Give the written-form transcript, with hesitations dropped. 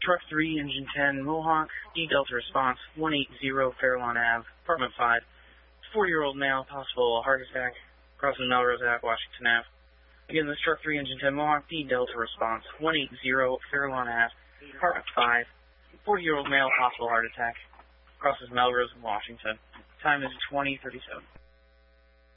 Truck 3, Engine 10, Mohawk, D Delta response, 180 Fairlawn Ave, Apartment 5. 40-year-old male, possible heart attack, crossing Melrose Ave, Washington Ave. Again, this Truck 3, Engine 10, Mohawk, D Delta response, 180 Fairlawn Ave, Apartment 5. 40-year-old male, possible heart attack, crosses Melrose in Washington. Time is 20:37.